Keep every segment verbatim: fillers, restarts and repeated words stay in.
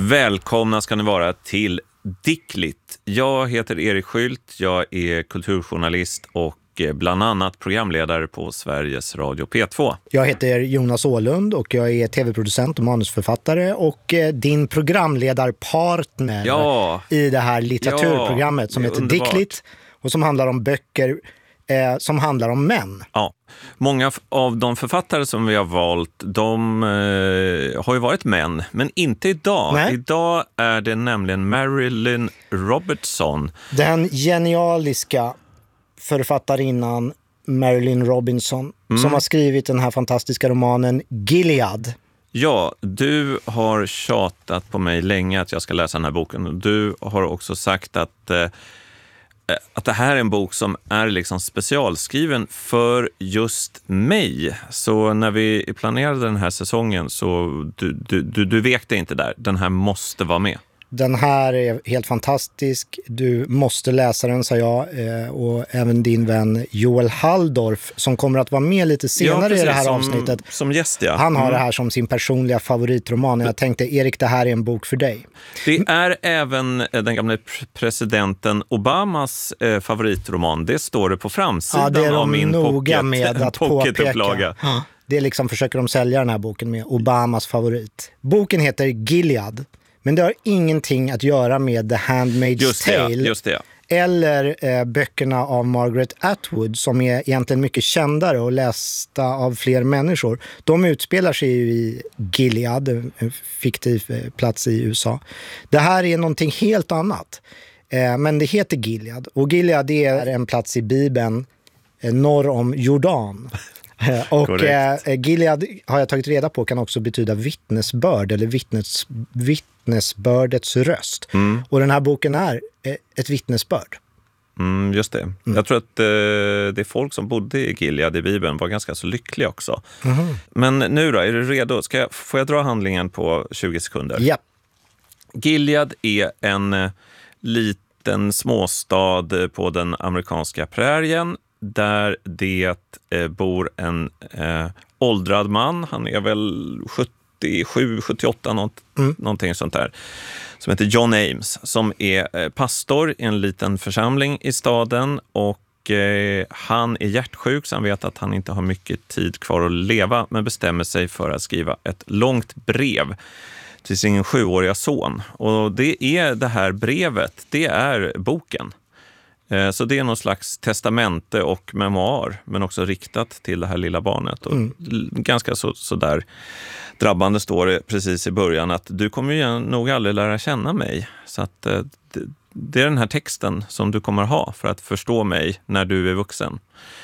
Välkomna ska ni vara till Dickligt. Jag heter Erik Skylt, jag är kulturjournalist och bland annat programledare på Sveriges Radio P två. Jag heter Jonas Åhlund och jag är tv-producent och manusförfattare och din programledarpartner ja. i det här litteraturprogrammet ja, som heter underbart. Dickligt och som handlar om böcker eh, som handlar om män. Ja. Många av de författare som vi har valt, de eh, har ju varit män, men inte idag. Nej. Idag är det nämligen Marilynne Robertson. Den genialiska författarinnan Marilynne Robinson mm. som har skrivit den här fantastiska romanen Gilead. Ja, du har tjatat på mig länge att jag ska läsa den här boken. Du har också sagt att, eh, att det här är en bok som är liksom specialskriven för just mig. Så när vi planerade den här säsongen så du, du, du, du vekte inte där. Den här måste vara med. Den här är helt fantastisk. Du måste läsa den, sa jag. Och även din vän Joel Halldorf som kommer att vara med lite senare ja, precis, i det här som, avsnittet. Som gäst, ja. Han har mm. det här som sin personliga favoritroman. Jag tänkte, Erik, det här är en bok för dig. Det är även den gamla presidenten Obamas eh, favoritroman. Det står det på framsidan ja, det är de av min noga pocket, med att pocketupplaga. Ja, det liksom försöker de sälja den här boken med. Obamas favorit. Boken heter Gilead. Men det har ingenting att göra med The Handmaid's just det, Tale just det. eller eh, böckerna av Margaret Atwood som är egentligen mycket kändare och lästa av fler människor. De utspelar sig ju i Gilead, en fiktiv plats i U S A. Det här är någonting helt annat. Eh, men det heter Gilead. Och Gilead är en plats i Bibeln eh, norr om Jordan. Och eh, Gilead har jag tagit reda på kan också betyda vittnesbörd eller vittnes, vittnesbördets röst. Mm. Och den här boken är eh, ett vittnesbörd. Mm, just det. Mm. Jag tror att eh, det folk som bodde i Gilead i Bibeln var ganska så lyckliga också. Mm. Men nu då, är du redo? Ska jag, får jag dra handlingen på tjugo sekunder? Ja. Gilead är en eh, liten småstad på den amerikanska prärien där det eh, bor en eh, åldrad man, han är väl sjuttiosju sjuttioåtta något, mm. någonting sånt där, som heter John Ames, som är eh, pastor i en liten församling i staden och eh, han är hjärtsjuk så han vet att han inte har mycket tid kvar att leva men bestämmer sig för att skriva ett långt brev till sin sjuåriga son och det är det här brevet, det är boken. Så det är någon slags testamente och memoar men också riktat till det här lilla barnet. Och mm. ganska så, så där drabbande står det precis i början att du kommer ju nog aldrig lära känna mig. Så att det, det är den här texten som du kommer ha för att förstå mig när du är vuxen.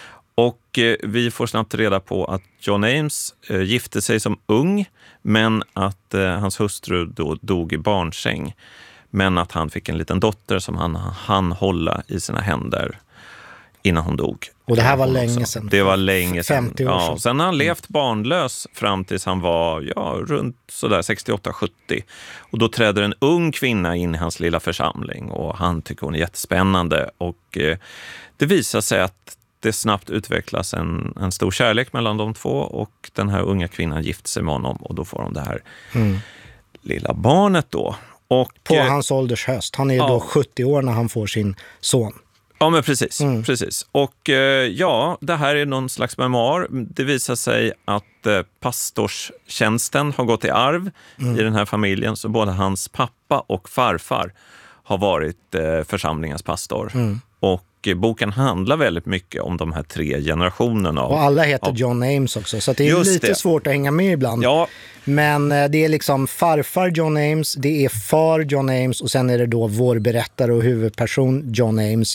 Och vi får snabbt reda på att John Ames gifte sig som ung men att hans hustru då dog i barnsäng. Men att han fick en liten dotter som han hann hålla i sina händer innan hon dog. Och det här var länge sedan. Det var länge sedan. femtio år sedan. Ja, sen har han levt barnlös fram tills han var ja, runt sådär sextioåtta sjuttio. Och då träder en ung kvinna in i hans lilla församling och han tycker hon är jättespännande. Och eh, det visar sig att det snabbt utvecklas en, en stor kärlek mellan de två och den här unga kvinnan gifter sig med honom och då får de det här mm. lilla barnet då. Och, på hans ålders höst. Han är ja. då sjuttio år när han får sin son. Ja, men precis. Mm. precis. Och ja, det här är någon slags memoar. Det visar sig att pastorstjänsten har gått i arv mm. i den här familjen. Så både hans pappa och farfar har varit församlingens pastor. Mm. Och boken handlar väldigt mycket om de här tre generationerna. Och alla heter av... John Ames också, så det är Just lite det. svårt att hänga med ibland. Ja. Men det är liksom farfar John Ames, det är far John Ames och sen är det då vår berättare och huvudperson John Ames.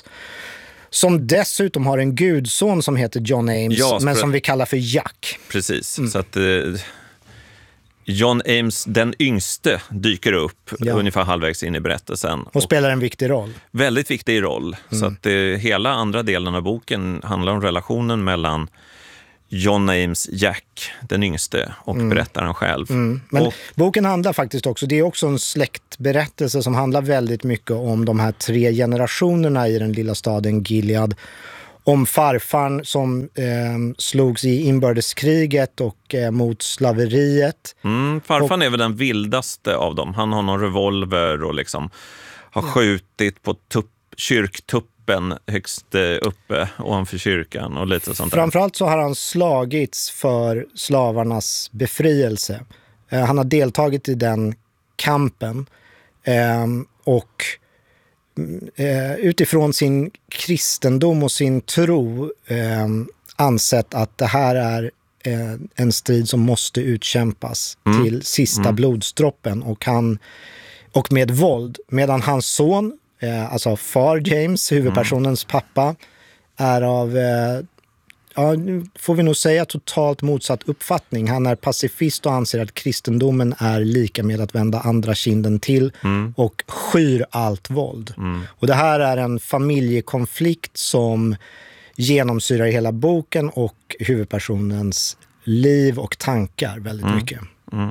Som dessutom har en gudson som heter John Ames, ja, men som vi kallar för Jack. Precis, mm. så att... Eh... John Ames, den yngste, dyker upp ja. ungefär halvvägs in i berättelsen. Och, och spelar en viktig roll. Väldigt viktig roll. Mm. Så att det, hela andra delen av boken handlar om relationen mellan John Ames, Jack, den yngste, och mm. berättaren själv. Mm. Men och, boken handlar faktiskt också, det är också en släktberättelse som handlar väldigt mycket om de här tre generationerna i den lilla staden Gilead. om farfan som eh, slogs i inbördeskriget och eh, mot slaveriet. Mm, farfan och, är väl den vildaste av dem. Han har någon revolver och liksom har ja. skjutit på tupp, kyrktuppen högst uppe ovanför kyrkan och lite sånt där. Framförallt så har han slagits för slavarnas befrielse. Eh, han har deltagit i den kampen eh, och eh, utifrån sin kristendom och sin tro eh, ansett att det här är eh, en strid som måste utkämpas mm. till sista mm. blodsdroppen och, han, och med våld. Medan hans son, eh, alltså far James, huvudpersonens mm. pappa, är av... Eh, Ja, nu får vi nog säga totalt motsatt uppfattning. Han är pacifist och anser att kristendomen är lika med att vända andra kinden till mm. och skyr allt våld. Mm. Och det här är en familjekonflikt som genomsyrar hela boken och huvudpersonens liv och tankar väldigt mm. mycket. Mm.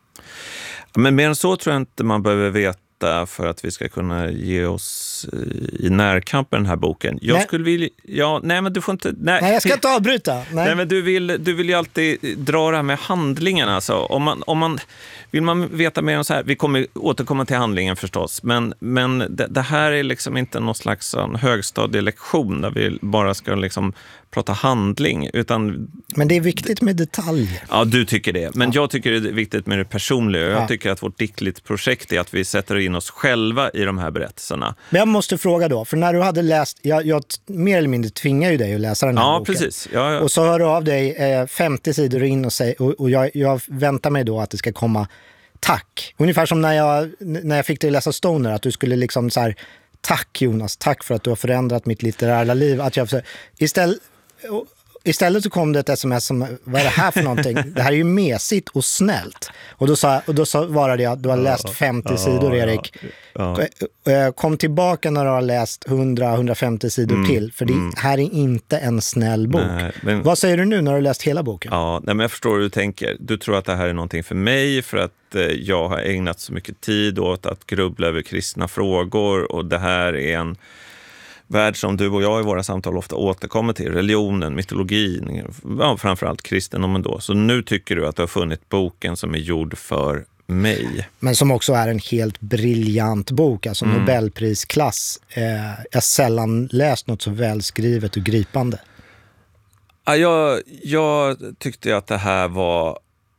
Men mer än så tror jag inte man behöver veta för att vi ska kunna ge oss i närkamp med den här boken. Jag nej. skulle vilja... Ja, nej, men du får inte... Nej, nej jag ska inte avbryta. Nej, nej men du vill, du vill ju alltid dra det här med handlingen. Alltså. Om man, om man, vill man veta mer om så här... Vi kommer återkomma till handlingen förstås. Men, men det, det här är liksom inte någon slags högstadielektion där vi bara ska liksom prata handling. Utan, men det är viktigt med detaljer. Ja, du tycker det. Men ja. jag tycker det är viktigt med det personliga. Jag ja. tycker att vårt diktligt projekt är att vi sätter in oss själva i de här berättelserna. Men jag måste fråga då, för när du hade läst, jag, jag mer eller mindre tvingar ju dig att läsa den här ja, boken. Precis. Ja, ja. Och så hör du av dig eh, femtio sidor in och, säg, och, och jag, jag väntar mig då att det ska komma tack. Ungefär som när jag, när jag fick dig läsa Stoner, att du skulle liksom så här, tack Jonas, tack för att du har förändrat mitt litterära liv. Att jag, istället, istället så kom det ett sms som, vad är det här för någonting? Det här är ju mesigt och snällt. Och då, sa, och då svarade jag, du har läst femtio ja, sidor Erik. Ja, ja. Kom tillbaka när du har läst hundra till hundrafemtio sidor mm, till. För det mm. här är inte en snäll bok. Nej, men, vad säger du nu när du har läst hela boken? Ja, nej, men jag förstår hur du tänker. Du tror att det här är någonting för mig för att eh, jag har ägnat så mycket tid åt att grubbla över kristna frågor. Och det här är en värld som du och jag i våra samtal ofta återkommer till. Religionen, mytologin, ja, framförallt kristendomen då. Så nu tycker du att du har funnit boken som är gjord för mig. Men som också är en helt briljant bok, alltså mm. Nobelprisklass. Eh, jag har sällan läst något så välskrivet och gripande. Ja, jag, jag tyckte att det här var...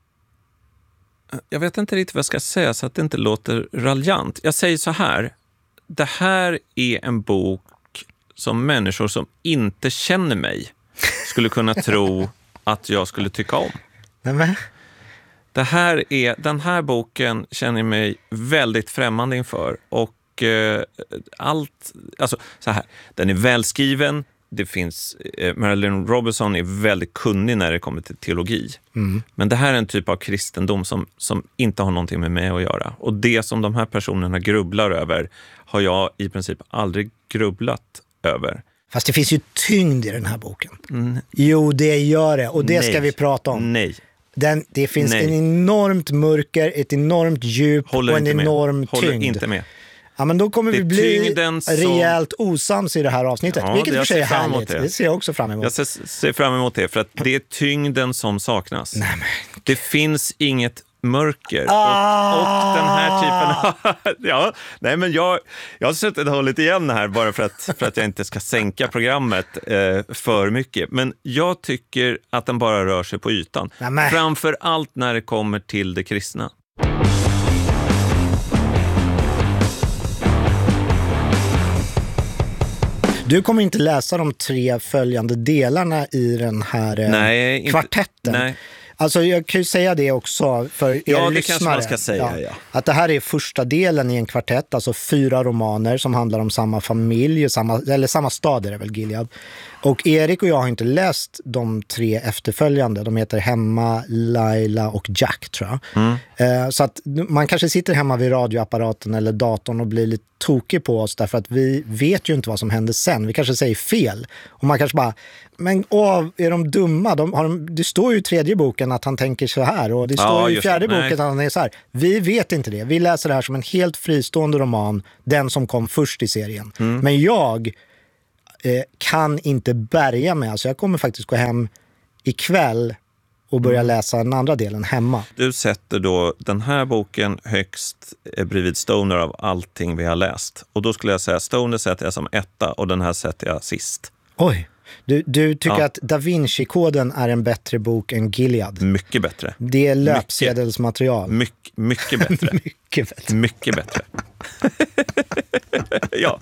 Jag vet inte riktigt vad jag ska säga så att det inte låter raljant. Jag säger så här. Det här är en bok som människor som inte känner mig skulle kunna tro att jag skulle tycka om. Nämen. Det här är, den här boken känner jag mig väldigt främmande inför. Och eh, allt, alltså så här, den är välskriven. Det finns, eh, Marilynne Robinson är väldigt kunnig när det kommer till teologi. Mm. Men det här är en typ av kristendom som, som inte har någonting med mig att göra. Och det som de här personerna grubblar över har jag i princip aldrig grubblat över. Fast det finns ju tyngd i den här boken. Mm. Jo, det gör det. Och det Nej. ska vi prata om. Nej. Den, det finns Nej. en enormt mörker, ett enormt djup Håller och en enorm med. tyngd. Håller inte med. Ja, men då kommer vi bli som... rejält osams i det här avsnittet. Ja, vilket för sig är härligt. Det. det ser jag också fram emot. Jag ser, ser fram emot det, för att det är tyngden som saknas. Nej, men... Det finns inget mörker. Ah! Och, och den här typen av... ja, nej, men jag, jag har suttit och hållit igen här bara för att, för att jag inte ska sänka programmet eh, för mycket. Men jag tycker att den bara rör sig på ytan. Nej, framför allt när det kommer till det kristna. Du kommer inte läsa de tre följande delarna i den här eh, nej, kvartetten. Inte, nej. Alltså jag kan ju säga det också för er ja, det lyssnare. kanske man ska säga, ja. Ja. Att det här är första delen i en kvartett, alltså fyra romaner som handlar om samma familj, samma, eller samma stad är det väl, Gilead. Och Erik och jag har inte läst de tre efterföljande. De heter Hemma, Laila och Jack, tror jag. Mm. Eh, så att man kanske sitter hemma vid radioapparaten eller datorn och blir lite tokig på oss därför att vi vet ju inte vad som händer sen. Vi kanske säger fel. Och man kanske bara, men åh, är de dumma? De, har de, det står ju i tredje boken att han tänker så här och det står ja, ju i fjärde boken att han är så här. Vi vet inte det. Vi läser det här som en helt fristående roman, den som kom först i serien. Mm. Men jag... eh, kan inte bärga mig. Alltså jag kommer faktiskt gå hem ikväll och börja mm. läsa den andra delen hemma. Du sätter då den här boken högst bredvid Stoner av allting vi har läst. Och då skulle jag säga Stoner sätter jag som etta och den här sätter jag sist. Oj, du, du tycker ja. att Da Vinci-koden är en bättre bok än Gilead? Mycket bättre. Det är löpsedelsmaterial. Mycket, mycket bättre. mycket bättre. Mycket bättre. ja.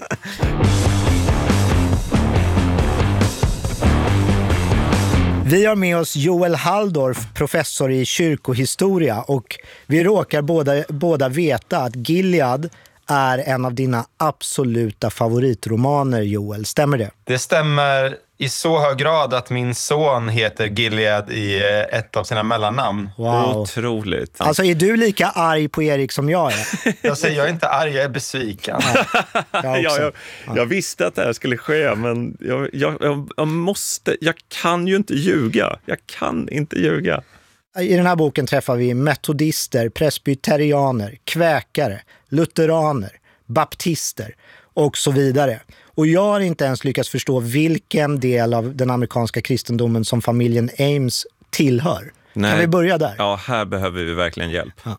Vi har med oss Joel Halldorf, professor i kyrkohistoria, och vi råkar båda, båda veta att Gilead är en av dina absoluta favoritromaner, Joel. Stämmer det? Det stämmer i så hög grad att min son heter Gilead i ett av sina mellannamn. Wow. Otroligt. Alltså är du lika arg på Erik som jag är? Jag säger, jag är inte arg, jag är besviken. Ja, jag, ja, jag, jag visste att det här skulle ske, men jag, jag, jag måste, jag kan ju inte ljuga. Jag kan inte ljuga. I den här boken träffar vi metodister, presbyterianer, kväkare, lutheraner, baptister och så vidare. Och jag har inte ens lyckats förstå vilken del av den amerikanska kristendomen som familjen Ames tillhör. Nej. Kan vi börja där? Ja, här behöver vi verkligen hjälp. Ja.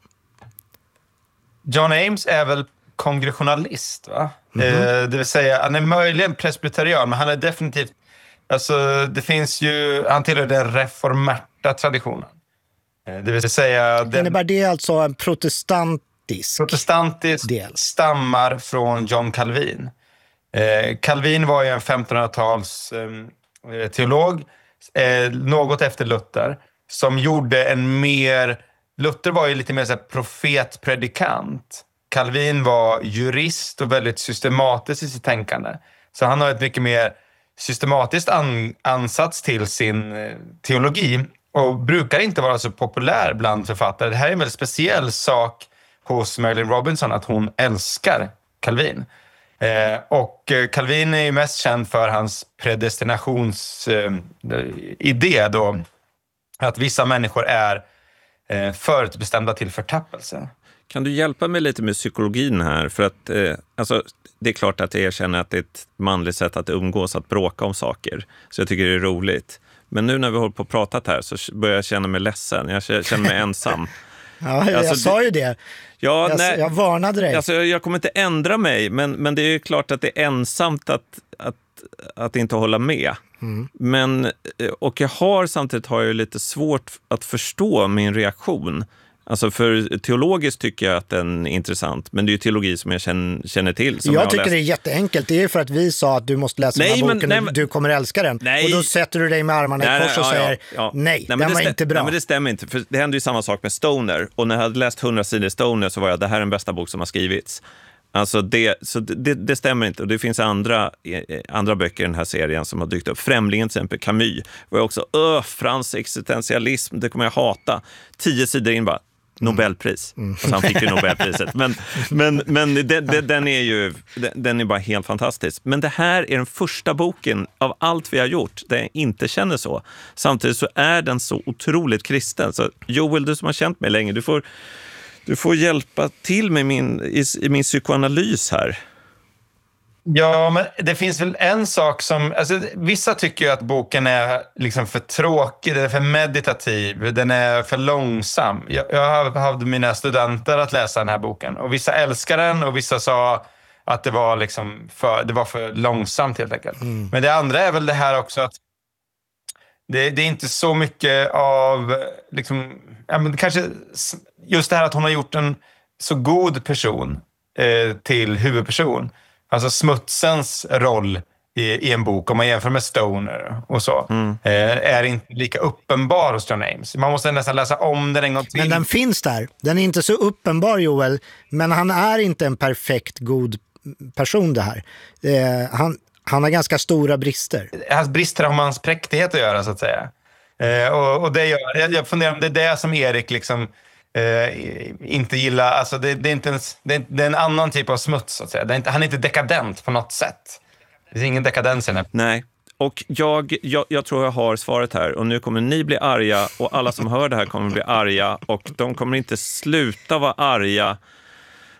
John Ames är väl kongregationalist, va? Mm-hmm. Eh, det vill säga, han är möjligen presbyterian, men han är definitivt... Alltså, det finns ju... Han tillhör den reformerta traditionen. Eh, det vill säga... Den, innebär det alltså en protestant protestantisk del. Stammar från John Calvin. Eh, Calvin var ju en femtonhundratals eh, teolog, eh, något efter Luther, som gjorde en mer... Luther var ju lite mer så här profet-predikant. Calvin var jurist och väldigt systematisk i sitt tänkande. Så han har ett mycket mer systematiskt an, ansats till sin eh, teologi och brukar inte vara så populär bland författare. Det här är en väldigt speciell sak hos Marilynne Robinson, att hon älskar Calvin. Eh, och Calvin är ju mest känd för hans predestinationsidé eh, då, att vissa människor är eh, förutbestämda till förtappelse. Kan du hjälpa mig lite med psykologin här? För att eh, alltså, det är klart att jag erkänner att det är ett manligt sätt att umgås, att bråka om saker. Så jag tycker det är roligt. Men nu när vi håller på att prata här så börjar jag känna mig ledsen. Jag känner mig ensam. Ja, jag alltså, sa ju det. Ja, jag, nej, jag varnade dig. Alltså, jag kommer inte ändra mig, men, men det är ju klart att det är ensamt att, att, att inte hålla med. Mm. Men, och jag har samtidigt har jag lite svårt att förstå min reaktion. Alltså för teologiskt tycker jag att den är intressant, men det är ju teologi som jag känner, känner till. Som jag, jag tycker läst. Det är jätteenkelt. Det är för att vi sa att du måste läsa nej, den här boken men, och du kommer älska den. Nej. Och då sätter du dig med armarna nej, i kors och ja, säger ja, ja. nej, nej den var inte bra. Nej, men det stämmer inte. För det hände ju samma sak med Stoner. Och när jag hade läst hundra sidor Stoner så var jag, det här är den bästa bok som har skrivits. Alltså det, så det, det stämmer inte. Och det finns andra, andra böcker i den här serien som har dykt upp. Främlingen till exempel, Camus. Var jag också, öh, fransk existentialism, det kommer jag hata. Tio sidor in bara, Nobelpris. Mm. Och så han fick ju Nobelpriset. Men, men, men det, det, den är ju den är bara helt fantastisk. Men det här är den första boken av allt vi har gjort där jag inte känner så. Samtidigt så är den så otroligt kristen. Så Joel, du som har känt mig länge, du får, du får hjälpa till med min, i, i min psykoanalys här. Ja, men det finns väl en sak som... Alltså, vissa tycker ju att boken är liksom för tråkig, den är för meditativ, den är för långsam. Jag, jag hade mina studenter att läsa den här boken och vissa älskar den och vissa sa att det var, liksom för, det var för långsamt helt enkelt. Mm. Men det andra är väl det här också att det, det är inte så mycket av... Liksom, ja, men kanske just det här att hon har gjort en så god person eh, till huvudperson. Alltså smutsens roll i, i en bok, om man jämför med Stoner och så, mm. eh, är inte lika uppenbar hos John Ames. Man måste nästan läsa om den en gång till. Men den finns där. Den är inte så uppenbar, Joel. Men han är inte en perfekt god person det här. Eh, han, han har ganska stora brister. Hans brister har med hans präktighet att göra, så att säga. Eh, och, och det gör, jag, jag funderar om det är det som Erik liksom... Uh, inte gilla, alltså det, det är inte en, det är, det är en annan typ av smuts så att säga. Det är inte, han är inte dekadent på något sätt. Det är ingen dekadens i den. Nej, och jag, jag, jag tror jag har svaret här. Och nu kommer ni bli arga och alla som hör det här kommer bli arga. Och de kommer inte sluta vara arga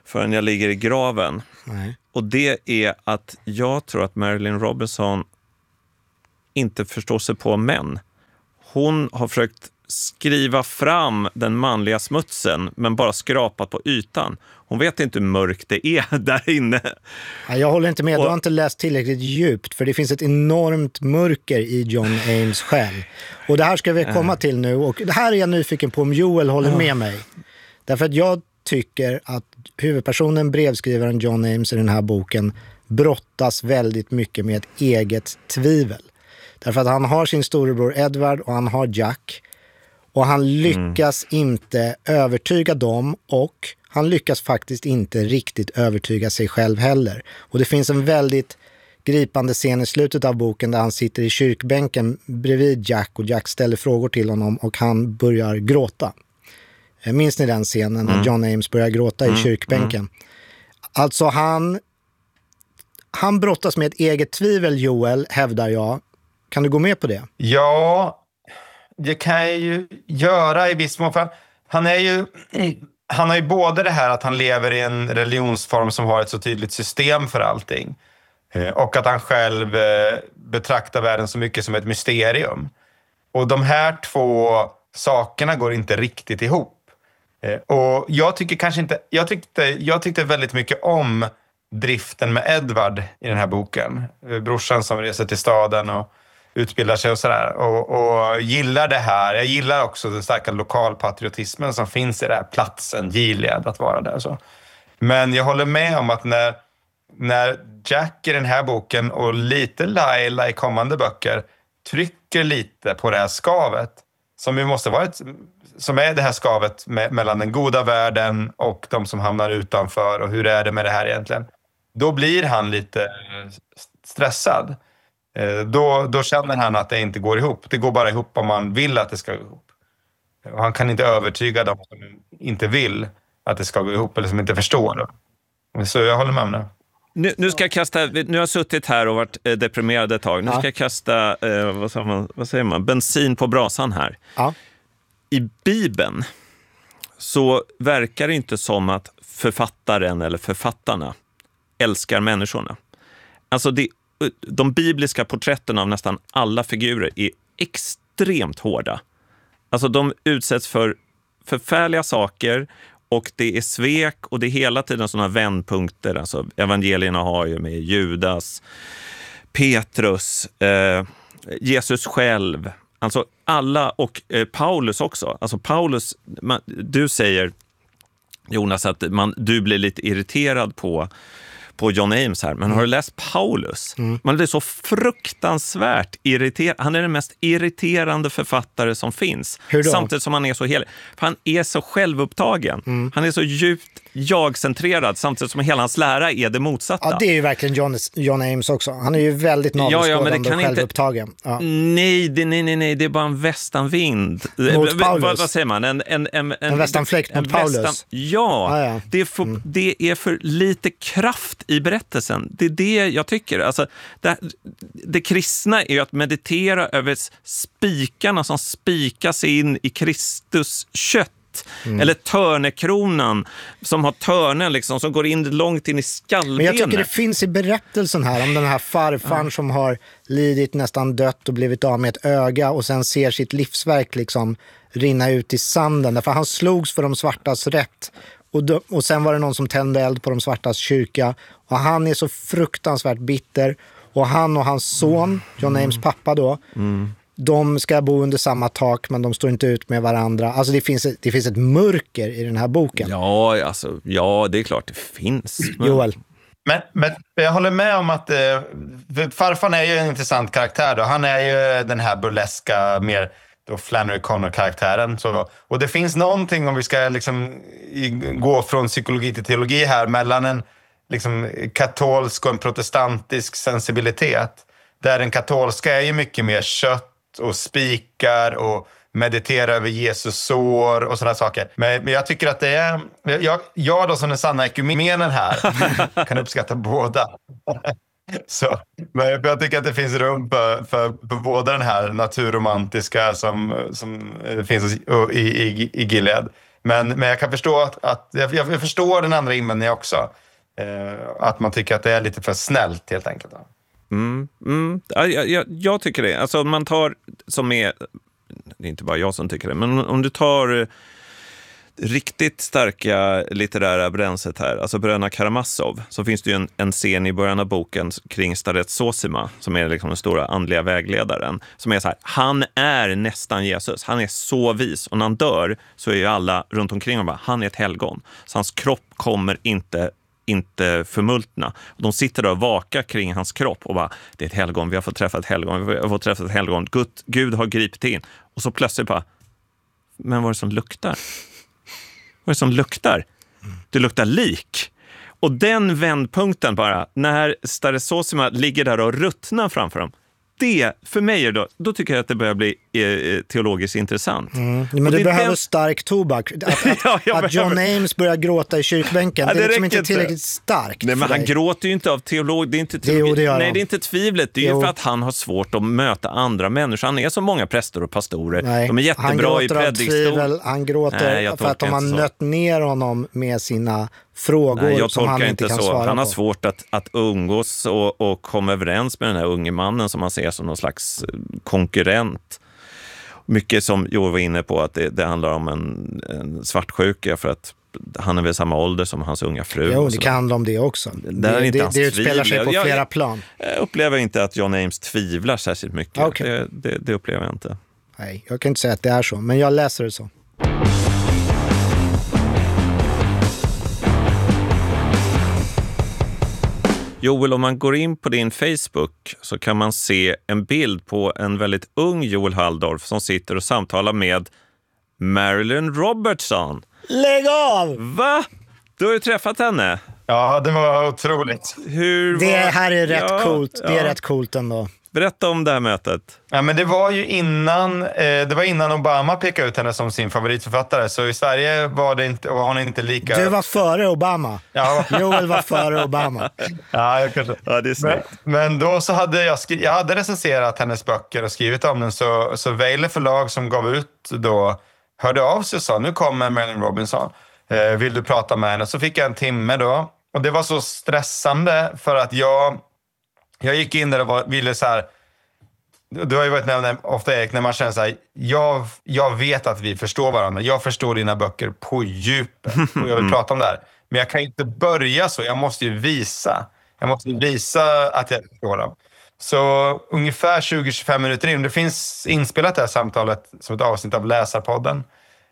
förrän jag ligger i graven. Nej. Och det är att jag tror att Marilynne Robinson inte förstår sig på män. Hon har försökt skriva fram den manliga smutsen men bara skrapat på ytan. Hon vet inte hur mörkt det är där inne. Jag håller inte med, och, du har inte läst tillräckligt djupt, för det finns ett enormt mörker i John Ames själ. Och det här ska vi komma till nu, och det här är jag nyfiken på om Joel håller med mig. Därför att jag tycker att huvudpersonen, brevskrivaren John Ames i den här boken, brottas väldigt mycket med ett eget tvivel. Därför att han har sin storebror Edward och han har Jack. Och han lyckas mm. inte övertyga dem, och han lyckas faktiskt inte riktigt övertyga sig själv heller. Och det finns en väldigt gripande scen i slutet av boken där han sitter i kyrkbänken bredvid Jack, och Jack ställer frågor till honom och han börjar gråta. Minns ni den scenen när mm. John Ames börjar gråta mm. i kyrkbänken? Mm. Alltså han, han brottas med ett eget tvivel, Joel, hävdar jag. Kan du gå med på det? Ja, det kan jag ju göra i viss mån. Han är ju... Han har ju både det här att han lever i en religionsform som har ett så tydligt system för allting. Och att han själv betraktar världen så mycket som ett mysterium. Och de här två sakerna går inte riktigt ihop. Och jag tycker kanske inte... Jag tyckte, jag tyckte väldigt mycket om driften med Edward i den här boken. Brorsan som reser till staden och utbildar sig och sådär. Och, och gillar det här. Jag gillar också den starka lokalpatriotismen som finns i den här platsen, Gilead, att vara där. Så. Men jag håller med om att när, när Jack i den här boken och lite Laila i kommande böcker trycker lite på det här skavet, som ju måste vara ett, som är det här skavet med, mellan den goda världen och de som hamnar utanför, och hur är det med det här egentligen? Då blir han lite stressad. Då, då känner han att det inte går ihop. Det går bara ihop om man vill att det ska gå ihop. Och han kan inte övertyga dem som inte vill att det ska gå ihop, eller som inte förstår det. Så jag håller med om det. Nu, nu ska jag kasta, nu har jag suttit här och varit eh, deprimerad ett tag. Nu ja. ska jag kasta, eh, vad, säger man, vad säger man, bensin på brasan här. Ja. I Bibeln så verkar det inte som att författaren eller författarna älskar människorna. Alltså det, de bibliska porträtten av nästan alla figurer är extremt hårda. Alltså de utsätts för förfärliga saker, och det är svek, och det är hela tiden sådana vändpunkter. Alltså evangelierna har ju med Judas, Petrus, eh, Jesus själv, alltså alla, och eh, Paulus också. Alltså Paulus, man, du säger, Jonas, att man, du blir lite irriterad på på John Ames här, men mm. har du läst Paulus? Mm. Man är så fruktansvärt irriterad. Han är den mest irriterande författare som finns. Samtidigt som han är så helig. För han är så självupptagen. Mm. Han är så djupt jag-centrerad, samtidigt som hela hans lära är det motsatta. Ja, det är ju verkligen John, John Ames också. Han är ju väldigt navelskådande ja, ja, och självupptagen. Inte... Ja. Nej, det, nej, nej, nej, det är bara en västanvind. Mot Paulus. Vad, vad säger man? En, en, en, en, en västanfläkt mot Paulus. Västan... Ja, ah, ja. Det, är för, mm. det är för lite kraft i berättelsen. Det är det jag tycker. Alltså, det, det kristna är ju att meditera över spikarna som spikas in i Kristus kött. Mm. Eller törnekronan som har törnen liksom, som går in långt in i skallbenet. Men jag tycker det finns i berättelsen här om den här farfaren ja. som har lidit nästan dött och blivit av med ett öga, och sen ser sitt livsverk liksom rinna ut i sanden. Därför han slogs för de svartas rätt. Och, då, och sen var det någon som tände eld på de svartas kyrka. Och han är så fruktansvärt bitter. Och han och hans son, John Ames pappa då, mm. de ska bo under samma tak, men de står inte ut med varandra. Alltså det finns ett, det finns ett mörker i den här boken. Ja, alltså, ja, det är klart det finns. Men... Joel. Men, men jag håller med om att eh, farfan är ju en intressant karaktär då. Han är ju den här burleska, mer då Flannery Connor-karaktären. Så, och det finns någonting, om vi ska liksom i, gå från psykologi till teologi här, mellan en liksom katolsk och en protestantisk sensibilitet. Där den katolska är ju mycket mer kött och spikar och meditera över Jesus sår och sådana saker. Men, men jag tycker att det är... Jag, jag då som den sanna ekumenen här kan uppskatta båda. Så, men jag tycker att det finns rum för, för, för båda den här naturromantiska som, som finns i, i, i Gilead. Men, men jag kan förstå att, att jag, jag förstår den andra invändningen också. Eh, att man tycker att det är lite för snällt helt enkelt. Mm, mm. Ja, jag, jag tycker det. Alltså man tar, som är, det är inte bara jag som tycker det, men om du tar riktigt starka litterära bränslet här, alltså Bröderna Karamazov, så finns det ju en, en scen i början av boken kring Staret Zosima, som är liksom den stora andliga vägledaren, som är så här, han är nästan Jesus, han är så vis, och när han dör så är ju alla runt omkring och bara, han är ett helgon, så hans kropp kommer inte inte förmultna. De sitter där och vakar kring hans kropp och bara, det är ett helgon, vi har fått träffa ett helgon, vi har fått träffa ett helgon, Gud, Gud har gripit in. Och så plötsligt bara, men vad är det som luktar? Vad är det som luktar? Det luktar lik. Och den vändpunkten bara, när Staret Zosima ligger där och ruttnar framför dem, det, för mig är då, då tycker jag att det börjar bli eh, teologiskt intressant. Mm. Men du behöver den... stark tobak. Att, att, ja, att John Ames börjar gråta i kyrkbänken, ja, det, det är liksom inte tillräckligt starkt. Nej, men han gråter ju inte av teolog. Det är inte teologi. Jo, det Nej, det är inte tvivlet. Det är jo. ju för att han har svårt att möta andra människor. Han är som många präster och pastorer. Nej, de är jättebra i predikstol. Han gråter Nej, för att de har nött ner honom med sina frågor. Nej, jag som han inte kan så. svara Han har på. svårt att, att umgås och, och komma överens med den här unge mannen som man ser som någon slags konkurrent. Mycket som Joel var inne på, att det, det handlar om en, en svartsjuka för att han är väl samma ålder som hans unga fru. Jo, det kan handla om det också. Det, det, det, det utspelar sig på jag, flera jag, plan. Jag upplever inte att John Ames tvivlar särskilt mycket. Okay. Det, det, det upplever jag inte. Nej, jag kan inte säga att det är så, men jag läser det så. Joel, om man går in på din Facebook så kan man se en bild på en väldigt ung Joel Halldorf som sitter och samtalar med Marilyn Robertson. Lägg av! Va? Du har ju träffat henne. Ja, det var otroligt. Hur var... Det här är rätt ja, coolt. Det ja. är rätt coolt ändå. Berätta om det här mötet. Ja, men det var ju innan, eh, det var innan Obama pekade ut henne som sin favoritförfattare. Så i Sverige var, det inte, var hon inte lika... Du var före Obama. Ja. Joel var före Obama. Ja, jag kanske. Ja, det är snyggt. Men, men då så hade jag, skri- jag hade recenserat hennes böcker och skrivit om den. Så, så Weiler förlag som gav ut då hörde av sig och sa, nu kommer Marilyn Robinson. Eh, vill du prata med henne? Så fick jag en timme då. Och det var så stressande för att jag... Jag gick in där och var, ville så här... Du har ju varit med ofta, Erik, när man känner så här... Jag, jag vet att vi förstår varandra. Jag förstår dina böcker på djupet. Och jag vill prata om det här. Men jag kan inte börja så. Jag måste ju visa. Jag måste visa att jag förstår dem. Så ungefär tjugo till tjugofem minuter in. Det finns inspelat det här samtalet som ett avsnitt av Läsarpodden.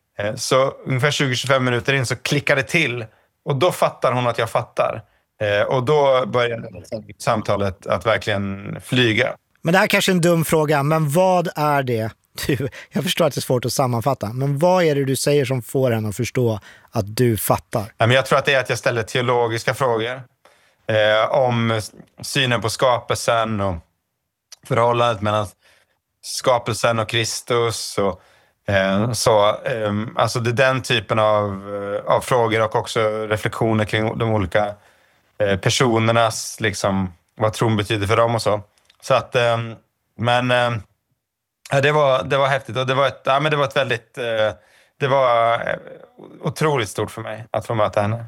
Så ungefär tjugo till tjugofem minuter in så klickar det till. Och då fattar hon att jag fattar. Eh, och då började samtalet att verkligen flyga. Men det här är kanske är en dum fråga, men vad är det? Du, jag förstår att det är svårt att sammanfatta, men vad är det du säger som får henne att förstå att du fattar? Ja, men jag tror att det är att jag ställer teologiska frågor eh, om synen på skapelsen och förhållandet mellan skapelsen och Kristus och eh, så. Eh, alltså det är den typen av, av frågor och också reflektioner kring de olika personernas, liksom, vad tron betyder för dem och så. Så att, men det var, det var häftigt och det var ett, ja, men det var ett väldigt, det var otroligt stort för mig att få möta henne.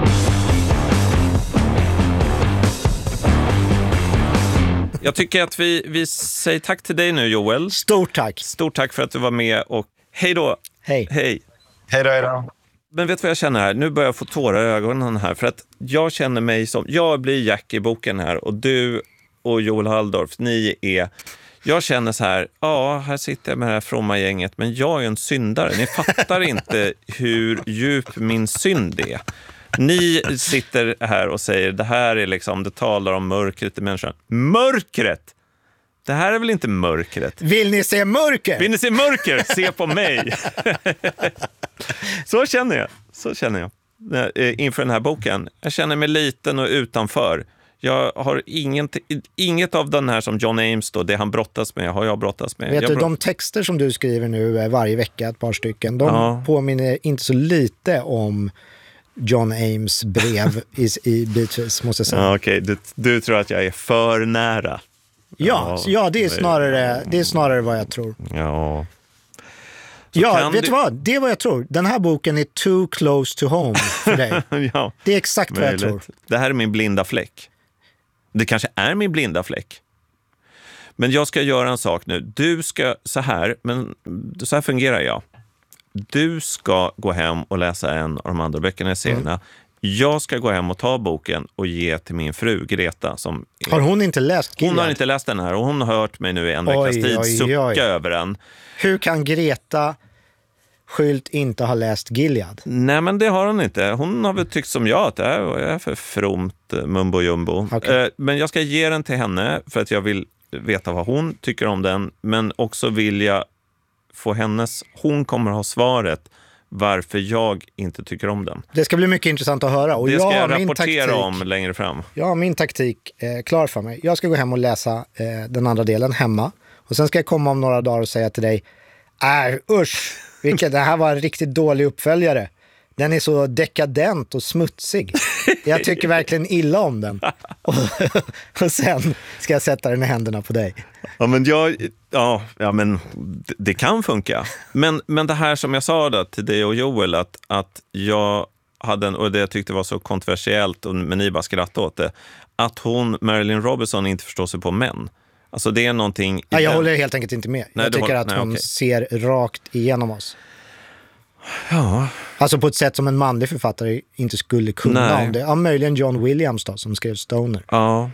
Jag tycker att vi, vi säger tack till dig nu, Joel. Stort tack. Stort tack för att du var med och hej då. Hej. Hej. Hej då, hej då. Men vet du vad jag känner här? Nu börjar jag få tårar i ögonen här. För att jag känner mig som... Jag blir Jack i boken här. Och du och Joel Halldorf, ni är... Jag känner så här... Ja, här sitter jag med det här fromma gänget. Men jag är ju en syndare. Ni fattar inte hur djup min synd är. Ni sitter här och säger... Det här är liksom... Det talar om mörkret i människan. Mörkret! Det här är väl inte mörkret? Vill ni se mörker? Vill ni se mörker? Se på mig! Så känner jag. Så känner jag. Inför den här boken. Jag känner mig liten och utanför. Jag har inget, inget av den här som John Ames då, det han brottas med, har jag brottas med. Vet jag du, brott... de texter som du skriver nu varje vecka, ett par stycken, de ja. påminner inte så lite om John Ames brev i, i bitvis, måste jag säga. Ja, okej, okay. du, du tror att jag är för nära. Ja, ja, ja det, är snarare, det är snarare vad jag tror. Ja. Ja, vet du vad? Det är vad jag tror. Den här boken är too close to home för dig. Ja, det är exakt vad möjligt. jag tror. Det här är min blinda fläck. Det kanske är min blinda fläck. Men jag ska göra en sak nu. Du ska, så här, men så här fungerar jag. Du ska gå hem och läsa en av de andra böckerna i serierna. Mm. Jag ska gå hem och ta boken och ge till min fru Greta. Som är... Har hon inte läst Gilead? Hon har inte läst den här och hon har hört mig nu i en veckas tid oj, sucka oj. över den. Hur kan Greta Skylt inte ha läst Gilead? Nej, men det har hon inte. Hon har väl tyckt som jag att det är för fromt mumbo jumbo. Okay. Men jag ska ge den till henne för att jag vill veta vad hon tycker om den. Men också vill jag få hennes... Hon kommer ha svaret varför jag inte tycker om den. Det ska bli mycket intressant att höra. Och det ska jag, jag rapportera taktik, om längre fram. Jag har min taktik eh, klar för mig. Jag ska gå hem och läsa eh, den andra delen hemma. Och sen ska jag komma om några dagar och säga till dig Äh, usch, vilket, det här var en riktigt dålig uppföljare. Den är så dekadent och smutsig. Jag tycker verkligen illa om den. Och, och sen ska jag sätta den i händerna på dig. Ja, men jag, ja, ja, men det, det kan funka. Men, men det här som jag sa då till dig och Joel, att, att jag hade en, och det jag tyckte var så kontroversiellt, och, men ni bara skrattade åt det, att hon, Marilyn Robinson, inte förstår sig på män. Alltså det är någonting... Ja, jag den... håller helt enkelt inte med. Nej, jag tycker håller... att hon Nej, okay. ser rakt igenom oss. Ja. Alltså på ett sätt som en manlig författare inte skulle kunna Nej. om det. Ja, möjligen John Williams då, som skrev Stoner. Ja.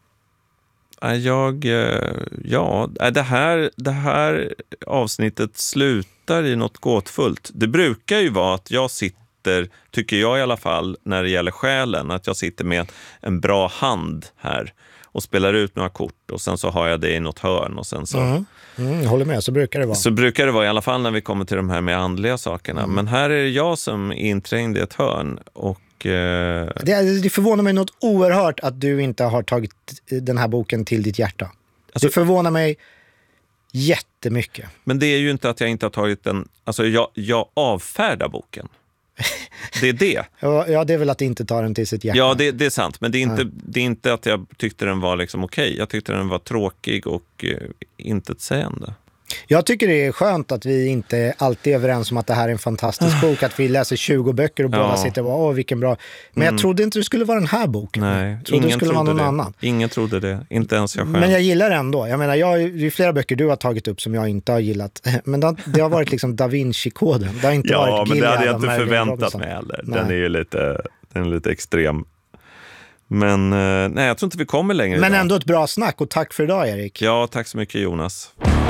Jag... Ja, det här, det här avsnittet slutar i något gåtfullt. Det brukar ju vara att jag sitter, tycker jag i alla fall, när det gäller själen, att jag sitter med en bra hand här och spelar ut några kort och sen så har jag det i något hörn och sen så... Mm. Mm, jag håller med, så brukar det vara. Så brukar det vara i alla fall när vi kommer till de här med andliga sakerna. Mm. Men här är det jag som är inträngd i ett hörn och... Eh... Det, det förvånar mig något oerhört att du inte har tagit den här boken till ditt hjärta. Alltså, det förvånar mig jättemycket. Men det är ju inte att jag inte har tagit den... Alltså jag, jag avfärdar boken. Det är det. Ja, det är väl att inte ta den till sitt hjärta. Ja, det, det är sant. Men det är, inte, ja. det är inte att jag tyckte den var liksom okej. Jag tyckte den var tråkig och eh, intetsägande. Jag tycker det är skönt att vi inte alltid är överens om att det här är en fantastisk bok. Att vi läser tjugo böcker och båda ja. sitter och åh vilken bra. Men mm. jag trodde inte det skulle vara den här boken. Nej, jag trodde ingen det skulle trodde vara någon det. annan. Ingen trodde det. Inte ens jag själv. Men jag gillar det ändå. Jag menar, jag, det är flera böcker du har tagit upp som jag inte har gillat. Men det har, det har varit liksom Da Vinci-koden. Det har inte ja, varit men Gilead det hade jag inte förväntat Robinson. mig heller. Den är ju lite, den är lite extrem. Men nej, jag tror inte vi kommer längre Men idag. ändå ett bra snack och tack för idag, Erik. Ja, tack så mycket, Jonas.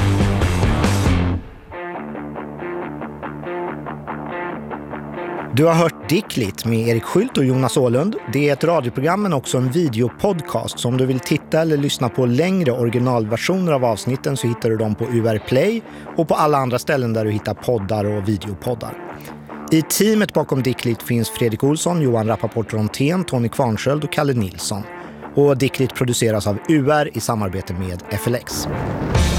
Du har hört Dickligt med Erik Skylt och Jonas Åhlund. Det är ett radioprogram men också en videopodcast. Så om du vill titta eller lyssna på längre originalversioner av avsnitten så hittar du dem på U R Play och på alla andra ställen där du hittar poddar och videopoddar. I teamet bakom Dickligt finns Fredrik Olsson, Johan Rappaport Rontén, Tony Kvarnsköld och Kalle Nilsson. Och Dickligt produceras av U R i samarbete med F L X.